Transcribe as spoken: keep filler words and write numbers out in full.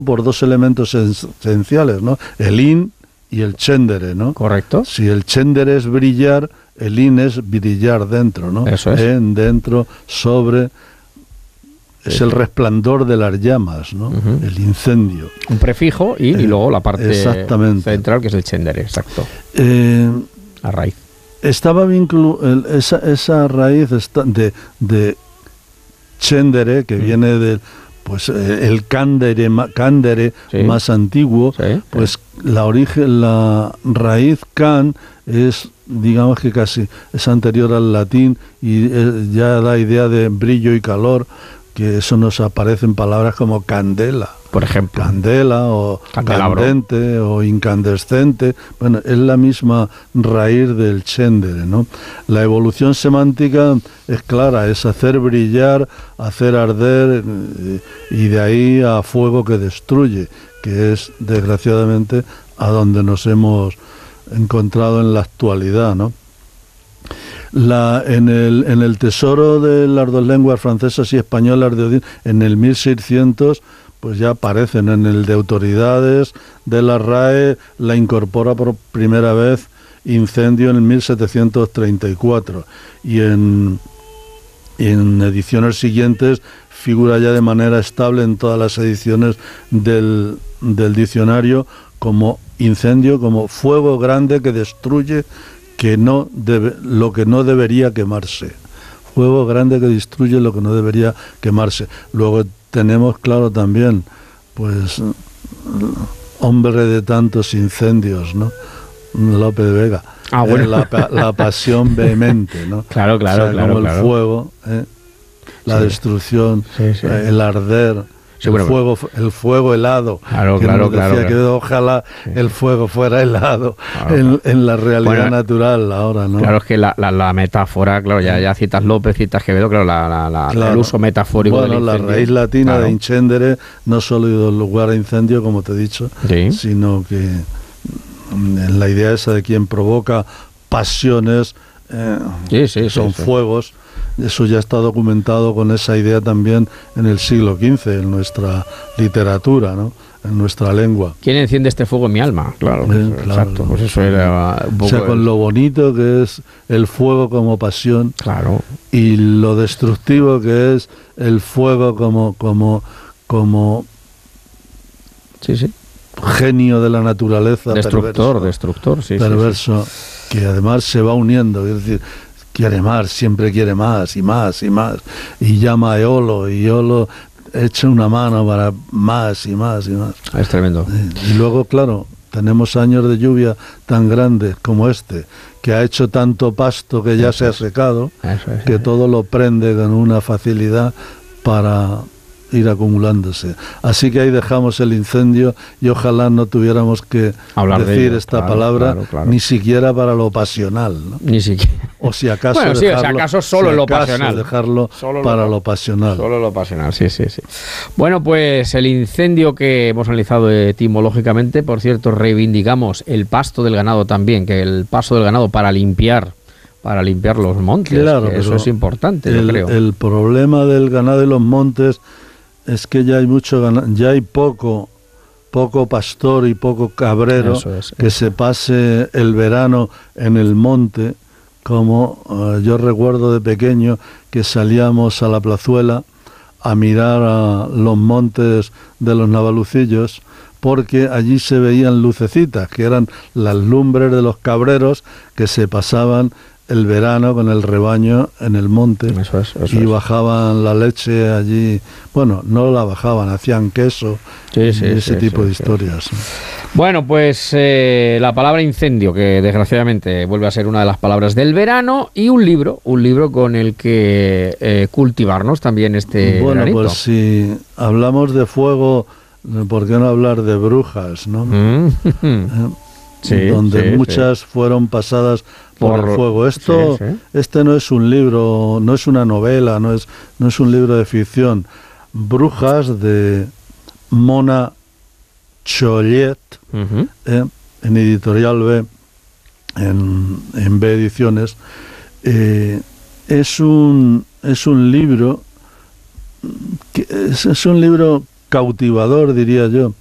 por dos elementos esenciales, ¿no? El in y el chendere, ¿no? Correcto. Si el chendere es brillar, el in es brillar dentro, ¿no? Eso es. En, dentro, sobre, es Sí, el sí. resplandor de las llamas, ¿no? Uh-huh. El incendio. Un prefijo y, y Eh, luego la parte exactamente. central, que es el chendere, exacto. Eh, La raíz. estaba vinculu esa, esa raíz está de, de chendere, que Mm. viene del pues eh, el cándere, ma- cándere Sí. más antiguo, Sí, pues la origen, la raíz can es, digamos que casi es anterior al latín y eh, ya da idea de brillo y calor, que eso nos aparece en palabras como candela. Por ejemplo. Candela o Candelabro. candente o incandescente, bueno, es la misma raíz del chendere, ¿no? La evolución semántica es clara, es hacer brillar, hacer arder, eh, y de ahí a fuego que destruye, que es desgraciadamente a donde nos hemos encontrado en la actualidad, ¿no? La, en, el, en el tesoro de las dos lenguas francesas y españolas de Odín, en el mil seiscientos, pues ya aparecen en el de autoridades de la R A E, la incorpora por primera vez incendio en el mil setecientos treinta y cuatro, y en, y en ediciones siguientes figura ya de manera estable en todas las ediciones del, del diccionario como incendio, como fuego grande que destruye que no debe, lo que no debería quemarse. Fuego grande que destruye lo que no debería quemarse. Luego tenemos, claro, también, pues, hombre de tantos incendios, ¿no? Lope de Vega. Ah, bueno. Eh, la, pa- la pasión vehemente, ¿no? Claro, claro, O sea, claro, como el claro. fuego, ¿eh? La Sí. destrucción, Sí, sí. eh, el arder. Sí, el, bueno, fuego, el fuego helado. Claro, que claro, nos decía claro, que claro. ojalá Sí. el fuego fuera helado Claro, en, claro. en la realidad Bueno, natural ahora, ¿no? Claro, es que la, la, la metáfora, claro, ya, ya citas López, citas Quevedo, claro, la, la, la- Claro. el uso metafórico Bueno, del la incendio. raíz latina Claro. de incendere no solo dio lugar a incendio, como te he dicho, Sí. sino que mm, en la idea esa de quien provoca pasiones, eh, Sí, sí, sí, son sí. fuegos. Eso ya está documentado con esa idea también en el siglo quince, en nuestra literatura, ¿no? En nuestra lengua. ¿Quién enciende este fuego en mi alma? Claro, Eh, pues, claro. exacto. Pues eso era un O poco. sea, con el- lo bonito que es el fuego como pasión Claro. y lo destructivo que es el fuego como, como, como Sí, sí. genio de la naturaleza. Destructor, perverso, destructor, sí, sí, sí. perverso, que además se va uniendo, es decir, quiere más, siempre quiere más y más y más, y llama a Eolo, y Eolo echa una mano para más y más y más. Es tremendo. Y luego, claro, tenemos años de lluvia tan grandes como este, que ha hecho tanto pasto que ya se ha secado, Eso es. que todo lo prende con una facilidad para ir acumulándose. Así que ahí dejamos el incendio y ojalá no tuviéramos que Hablar de decir ello, esta claro, palabra, claro, claro. ni siquiera para lo pasional, ¿no? Ni siquiera. O si acaso Bueno, sí, o si dejarlo, acaso solo si lo acaso pasional. dejarlo Solo lo- para lo pasional. Solo lo pasional, sí, sí, sí. Bueno, pues el incendio que hemos analizado etimológicamente, por cierto, reivindicamos el pasto del ganado también, que el paso del ganado para limpiar, para limpiar los montes, Claro, que eso pero es importante, yo el, creo. el problema del ganado y los montes es que ya hay mucho ganado, ya hay poco poco pastor y poco cabrero Eso es, que eso. se pase el verano en el monte, como eh, yo recuerdo de pequeño que salíamos a la plazuela a mirar a los montes de los Navalucillos, porque allí se veían lucecitas, que eran las lumbres de los cabreros que se pasaban el verano con el rebaño en el monte. Eso es, eso y es. bajaban la leche allí, bueno, no la bajaban, hacían queso, Sí, sí, y ese sí, tipo sí, de sí. historias. Bueno, pues eh, la palabra incendio, que desgraciadamente vuelve a ser una de las palabras del verano, y un libro, un libro con el que eh, cultivarnos también este Bueno, veranito. pues si hablamos de fuego, ¿por qué no hablar de brujas, no? Mm. Eh, Sí, donde sí, muchas sí. fueron pasadas por, Por- el fuego. Esto, sí, sí. este no es un libro, no es una novela, no es, no es un libro de ficción. Brujas de Mona Chollet, Ujú. eh, en Editorial B, en, en B Ediciones. Eh, es un es un libro que es, es un libro cautivador, diría yo.